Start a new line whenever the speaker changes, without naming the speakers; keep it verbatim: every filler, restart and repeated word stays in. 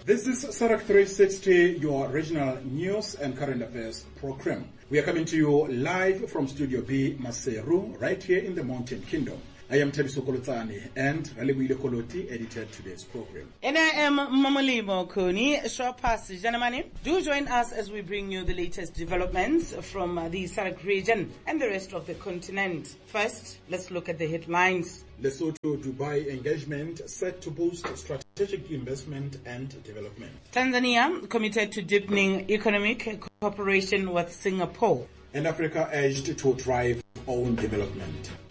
This is Sarak three sixty, your regional news and current affairs program. We are coming to you live from Studio B, Maseru, right here in the Mountain Kingdom. I am Tabiso Kolotsani and Ralebuile Koloti edited today's program.
And I am Mamalibo Kuni, short pass Janamani. Do join us as we bring you the latest developments from uh, the Sarak region and the rest of the continent. First, let's look at the headlines.
Lesotho-Dubai engagement set to boost strategic investment and development.
Tanzania committed to deepening economic cooperation with Singapore.
And Africa urged to drive own development.